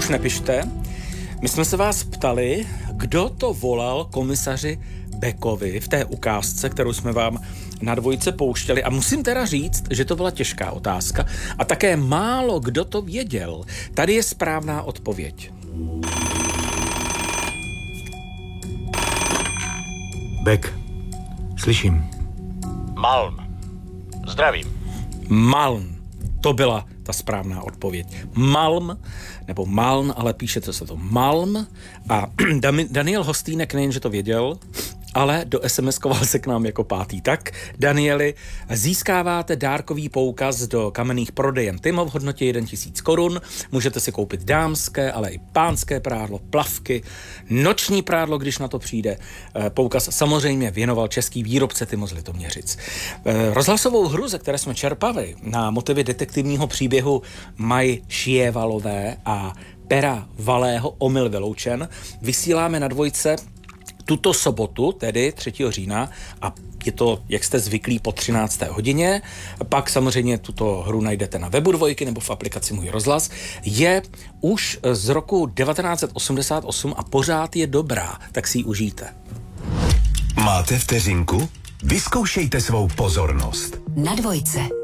už nepište. My jsme se vás ptali, kdo to volal komisaři Bekovi v té ukázce, kterou jsme vám na Dvojce pouštěli. A musím teda říct, že to byla těžká otázka. A také málo kdo to věděl. Tady je správná odpověď. Bek, slyším. Malm. Zdravím. Malm. To byla ta správná odpověď. Malm, nebo Malm, ale píšete se to Malm. A Daniel Hostýnek nejenže to věděl, ale do SMS-koval se k nám jako pátý. Tak, Danieli, získáváte dárkový poukaz do kamenných prodejen Tymo v hodnotě 1 000 korun. Můžete si koupit dámské, ale i pánské prádlo, plavky, noční prádlo, když na to přijde. Poukaz samozřejmě věnoval český výrobce Tymo z Litoměřic. Rozhlasovou hru, ze které jsme čerpali na motivy detektivního příběhu Maj Šievalové a Pera Valého Omyl vyloučen, vysíláme na Dvojce tuto sobotu, tedy 3. října, a je to, jak jste zvyklí, po 13. hodině. Pak samozřejmě tuto hru najdete na webu Dvojky nebo v aplikaci Můj rozhlas. Je už z roku 1988 a pořád je dobrá, tak si ji užijte. Máte vteřinku? Vyzkoušejte svou pozornost. Na Dvojce.